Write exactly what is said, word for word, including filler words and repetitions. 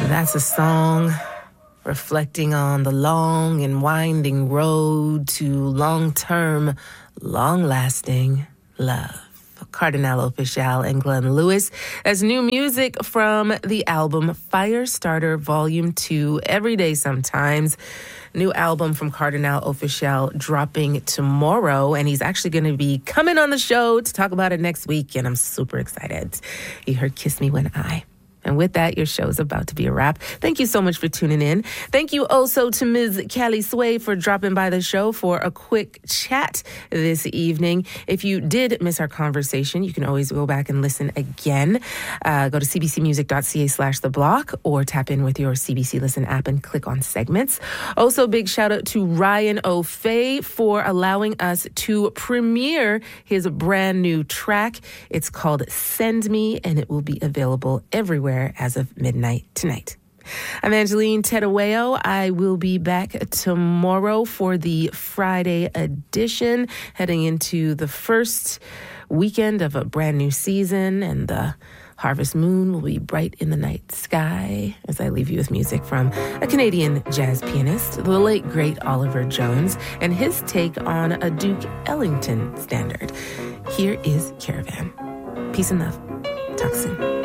That's a song reflecting on the long and winding road to long-term, long-lasting love. Cardinal Offishall and Glenn Lewis as new music from the album Firestarter Volume two, Every Day Sometimes. New album from Cardinal Offishall dropping tomorrow, and he's actually going to be coming on the show to talk about it next week, and I'm super excited. You heard Kiss Me When I... And with that, your show is about to be a wrap. Thank you so much for tuning in. Thank you also to Miz Callie Sway for dropping by the show for a quick chat this evening. If you did miss our conversation, you can always go back and listen again. Uh, go to cbcmusic.ca slash the block or tap in with your C B C Listen app and click on segments. Also, big shout out to Ryan O'Fay for allowing us to premiere his brand new track. It's called Send Me, and it will be available everywhere as of midnight tonight. I'm Angeline Tedaweo. I will be back tomorrow for the Friday edition, heading into the first weekend of a brand new season, and the harvest moon will be bright in the night sky as I leave you with music from a Canadian jazz pianist, the late, great Oliver Jones, and his take on a Duke Ellington standard. Here is Caravan. Peace and love. Talk soon.